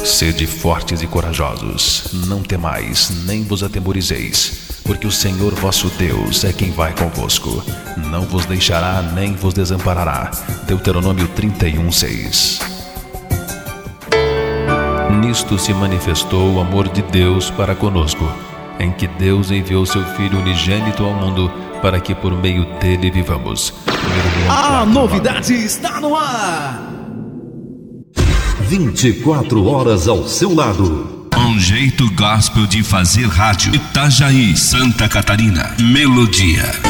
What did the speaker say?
Sede fortes e corajosos, não temais, nem vos atemorizeis, porque o Senhor vosso Deus é quem vai convosco. Não vos deixará nem vos desamparará. Deuteronômio 31:6. Nisto se manifestou o amor de Deus para conosco, em que Deus enviou seu Filho unigênito ao mundo, para que por meio dele vivamos. A novidade está no ar! 24 horas ao seu lado. Um jeito gospel de fazer rádio. Itajaí, Santa Catarina. Melodia.